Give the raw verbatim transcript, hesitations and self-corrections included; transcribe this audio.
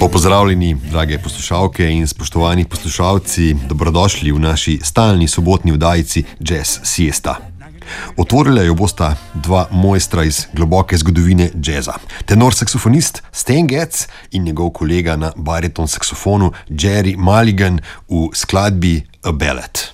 Lepo pozdravljeni, drage poslušalke in spoštovani poslušalci, dobrodošli v naši stalni sobotni vdajici Jazz Siesta. Otvorila jo bosta dva mojstra iz globoke zgodovine jazza. Tenor saksofonist Stan Getz in njegov kolega na bariton saksofonu Jerry Mulligan v skladbi A Ballad.